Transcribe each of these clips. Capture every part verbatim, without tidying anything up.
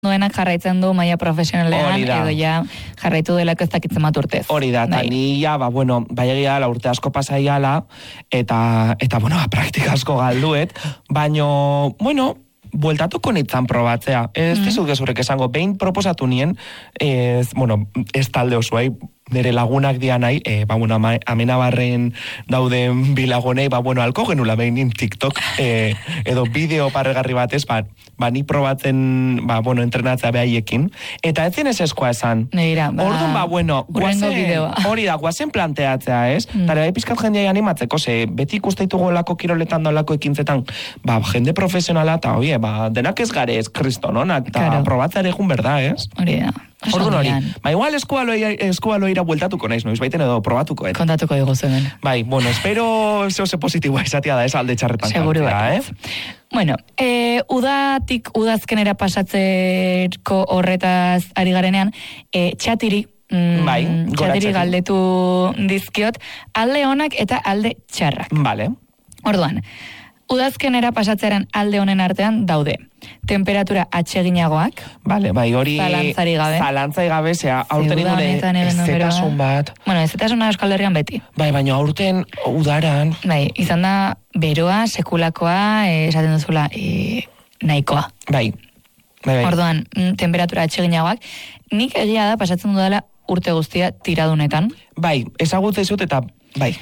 duenak jarraitzen du maila profesionalean, edo ja jarraitu delako ez dakitzen bat urtez. Hori da, eta ni ja, ba, bueno, bai egia la urte asko pasaiala, eta, eta, bueno, praktika asko galduet, baino, bueno, bueltatuko nintzen probatzea. Ez mm. dizut gezurek esango, behin proposatu nien, ez, bueno, ez talde osoa, nire lagunak dian nahi, e, ba, bueno, amenabarren dauden bilagonei, ba, bueno, alko genula behin TikTok, e, edo bideo parregarri batez, ba, ba, ni probatzen, ba, bueno, entrenatzea behaiekin, eta ez zinez eskoa esan. Neira, ba, orduan, ba, bueno, guazen, hori da, guazen planteatzea, ez? Mm. Tare, bai, pizkat jendeai animatzeko, ze, beti ikusteitugu lako kiroletan da lako ekintzetan, ba, jende profesionala, eta, oie, ba, denak ez gare, ez kristononak, eta claro. Probatzea ere jun berda, ez? Hori da. Orduan hori, ba igual eskualoira bueltatuko naiz, noiz baiten edo probatuko, eh? Kontatuko digu zuen. Bai, bueno, espero zehose positiboa izatea da, ez alde txarretan. Seguru bat, eh? Bueno, eh, udatik udazkenera pasatzeko horretaz ari garenean, eh, txatiri, mm, bai, txatiri galdetu dizkiot, alde onak eta alde txarrak. Vale. Orduan, udazkenera pasatzearen alde honen artean daude. Temperatura atseginagoak. Vale, bai, hori... Zalantzari gabe. Zalantzai gabe, zera, aurten ingune ezetasun bat. Bueno, ezetasuna Euskal Herrian beti. Bai, baina aurten udaran... Bai, izan da beroa, sekulakoa, eh, esaten duzula, eh, nahikoa. Bai. Bai, bai. Orduan, temperatura atseginagoak. Nik egia da, pasatzen dudala urte guztia tiradunetan. Bai, ezagutza izut eta... Bai.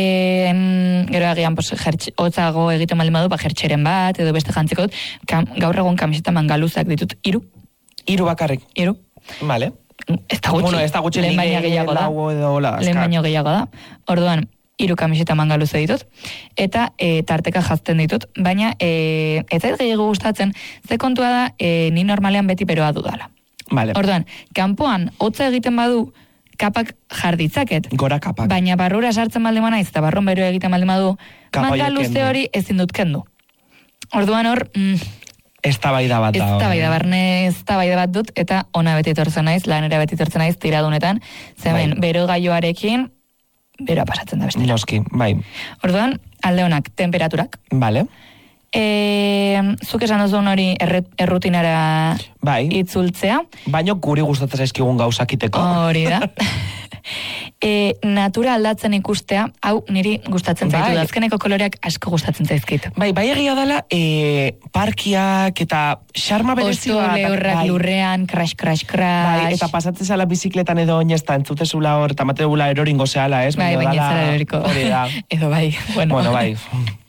E, gero agian, pues, hotzago egiten baldin badu, ba, jertxeren bat, edo beste jantziko dut, kam, gaur egun kamiseta mangaluzak ditut, iru. Iru bakarrik. Iru. Vale. Ez da gutxi. Bueno, ez da gutxi. Lehen baina gehiago da. Lehen baino gehiago da. Orduan, iru kamiseta mangaluze ditut, eta e, tarteka jazten ditut, baina e, ez zait gehiago gustatzen, ze kontua da, e, ni normalean beti beroa dudala. Vale. Orduan, kanpoan hotza egiten badu, kapak jarditzaket. Gora kapak. Baina barrura sartzen baldin naiz eta barron beroa egiten baldin badu, manga luze hori ezin dut kendu. Orduan hor, mm, eztabaida bat da. Eztabaida barne eztabaida bat dut eta ona beti etortzen naiz, lanera beti etortzen naiz tiradunetan, zemen bai. Bero gaioarekin beroa pasatzen da beste. Noski, bai. Orduan, alde honak temperaturak. Vale. E, zuk esan duzun hori erre, errutinara bai. Itzultzea. Baina guri gustatzen zaizkigun gauzakiteko. Hori da. e, natura aldatzen ikustea, hau niri gustatzen zaitu da. Azkeneko koloreak asko gustatzen zaizkit. Bai, bai egia dela, e, parkiak eta xarma berezi bat. Oso lehorrak bai. Lurrean, crash, crash, crash. Bai, eta pasatzen zala bizikletan edo oinezta, entzutezula hor, eta matebula eroringo zehala, ez? Bai, baina zara eroriko. Hori da. Edo bai, bueno. Bueno, bai.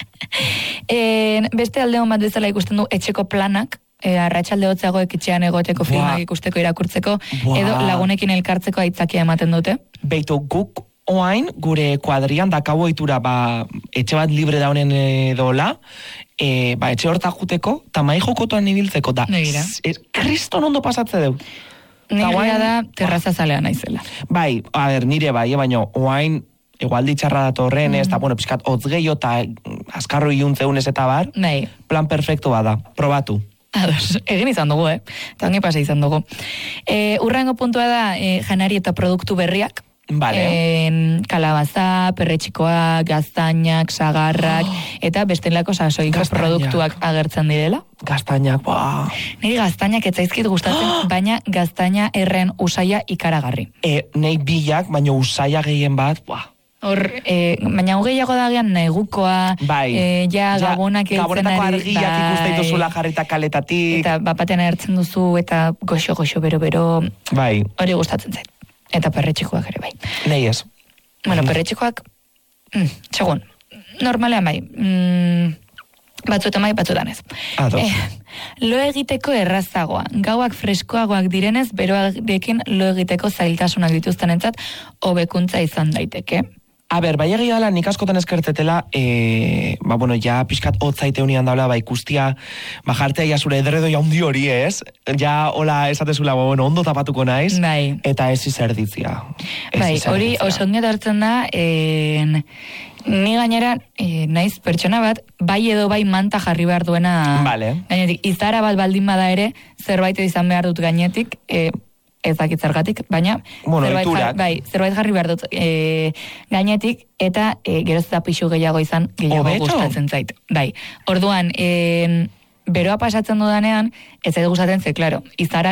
E, beste aldeon bat bezala ikusten du etxeko planak, e, arratsalde hotzagoek etxean egoteko, filmak ikusteko, irakurtzeko, Buah. Edo lagunekin elkartzeko aitzakia ematen dute. Beitu, guk oain, gure kuadrian dakau ohitura, ba, etxe bat libre daunen edola, e, ba, etxe horta juteko, eta mai jokotuan ibiltzeko, da, kriston ondo pasatze deu. Nirea da terraza zalea naizela. Bai, a ber, nire bai, baino, oain, egualdi txarra datorren, ez, eta, bueno, pixkat, hotz gehiago eta azkarro iuntzeunez eta bar, Nei. Plan perfecto bada, probatu. Ados, egin izan dugu, eh? Eta ongi pasa izan dugu. E, urrengo puntua da, e, janari eta produktu berriak. Vale. E, kalabaza, perretxikoak, gaztainak, sagarrak, oh. Eta bestelako sasoiko produktuak agertzen direla. Gaztainak, ba. Niri gaztainak etzaizkit gustatzen, oh. Baina gaztaina erren usaia ikaragarri. E, nei bilak, baina usaia gehien bat, ba. Hor, e, baina hogeiago dagean negukoa, bai. e, ja, ja gabonak eltzen ari. Gabonetako argiak bai. Ikusteitu zula jarrita kaletatik. Eta bapatean ertzen duzu, eta goxo-goxo, bero-bero. Bai. Hori gustatzen zait. Eta perretxikoak ere bai. Nei ez. Bueno, perretxikoak, mm, segun, normalean bai, mm, batzuetan bai, batzuetan ez. Ados. Eh, lo egiteko errazagoa. Gauak freskoagoak direnez, beroarekin lo egiteko zailtasunak dituztenentzat hobekuntza izan daiteke. A ber, bai egia dela, nik askotan eskertzetela, e, ba, bueno, ja pixkat hotzaite unian daula, ba, ikustia, ba, jartea ja zure edredo jaundi hori, ez? Ja, hola, esatezula, ba, bueno, ondo tapatuko naiz, bai. Eta ez izerditzia. Bai, hori oso ongi hartzen da, en, ni gainera, e, naiz pertsona bat, bai edo bai manta jarri behar duena, vale. Gainetik, izara bat baldin bada ere, zerbait izan behar dut gainetik, e, ez dakit zergatik, baina bueno, zerbait, jar, bai, zerbait jarri behar dut e, gainetik, eta e, geroz eta pixu gehiago izan, gehiago Obeto? Gustatzen zait. Bai, orduan, e, beroa pasatzen dudanean, ez zait gustatzen ze, klaro, izara